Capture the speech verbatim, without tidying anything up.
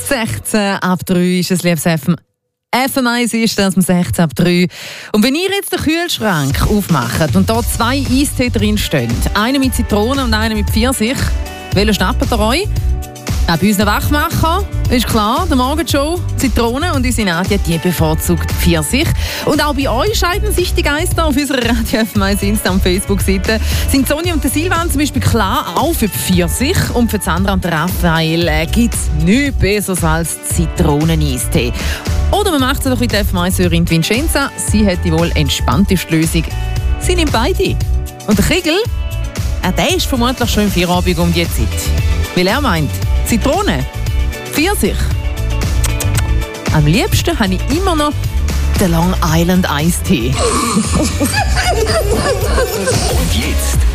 sechzehn ab drei ist es, liebes F M. F M eins ist das um sechzehn ab drei. Und wenn ihr jetzt den Kühlschrank aufmacht und da zwei Eistee drin stehen, einer mit Zitrone und einer mit Pfirsich, welchen schnappt ihr euch? Auch bei unseren Wachmachern ist klar, der Morgenshow, Zitrone und unsere Nadia, die bevorzugt Pfirsich. Und auch bei euch scheiden sich die Geister. Auf unserer Radio F M eins Insta- und Facebook-Seite sind Sonja und der Silvan zum Beispiel klar auch für Pfirsich. Und für Sandra und Raphael äh, gibt es nichts Besseres als Zitroneneistee. Oder man macht es doch mit der F M eins-Hörerin Vincenza. Sie hat die wohl entspannteste Lösung. Sie nimmt beide. Und der Kriegel, äh, der ist vermutlich schon im Feierabend um die Zeit. Weil er meint, Zitrone, Pfirsich. Am liebsten habe ich immer noch den Long Island Eistee. Und jetzt